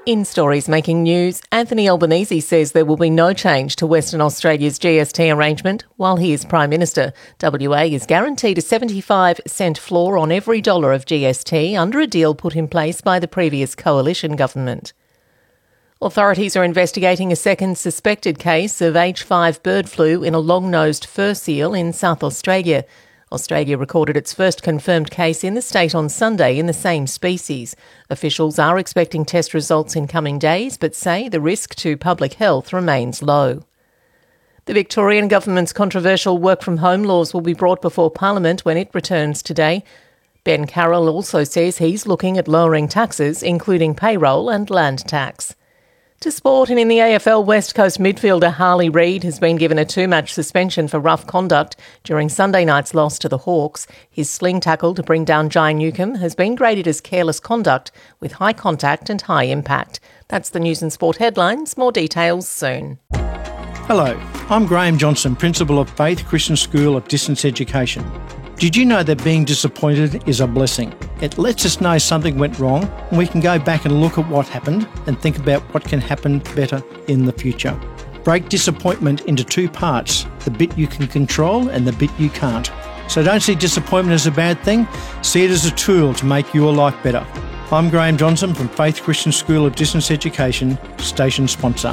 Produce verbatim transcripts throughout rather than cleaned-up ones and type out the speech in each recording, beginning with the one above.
In stories making news, Anthony Albanese says there will be no change to Western Australia's G S T arrangement while he is Prime Minister. W A is guaranteed a seventy-five cent floor on every dollar of G S T under a deal put in place by the previous coalition government. Authorities are investigating a second suspected case of H five bird flu in a long-nosed fur seal in South Australia. Australia recorded its first confirmed case in the state on Sunday in the same species. Officials are expecting test results in coming days, but say the risk to public health remains low. The Victorian government's controversial work-from-home laws will be brought before Parliament when it returns today. Ben Carroll also says he's looking at lowering taxes, including payroll and land tax. To sport, and in the A F L, West Coast midfielder Harley Reid has been given a two-match suspension for rough conduct during Sunday night's loss to the Hawks. His sling tackle to bring down Jai Newcombe has been graded as careless conduct with high contact and high impact. That's the News and Sport headlines. More details soon. Hello, I'm Graham Johnson, Principal of Faith Christian School of Distance Education. Did you know that being disappointed is a blessing? It lets us know something went wrong and we can go back and look at what happened and think about what can happen better in the future. Break disappointment into two parts, the bit you can control and the bit you can't. So don't see disappointment as a bad thing, see it as a tool to make your life better. I'm Graham Johnson from Faith Christian School of Distance Education, station sponsor.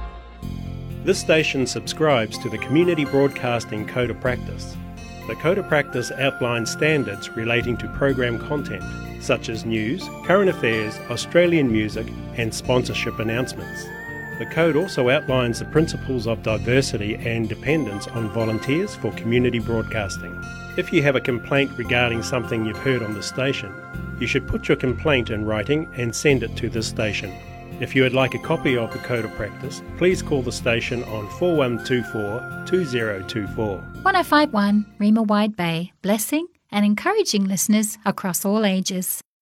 This station subscribes to the Community Broadcasting Code of Practice. The Code of Practice outlines standards relating to program content, such as news, current affairs, Australian music, and sponsorship announcements. The Code also outlines the principles of diversity and dependence on volunteers for community broadcasting. If you have a complaint regarding something you've heard on the station, you should put your complaint in writing and send it to this station. If you would like a copy of the Code of Practice, please call the station on four one two four, two zero two four. one oh five point one Rima Wide Bay, blessing and encouraging listeners across all ages.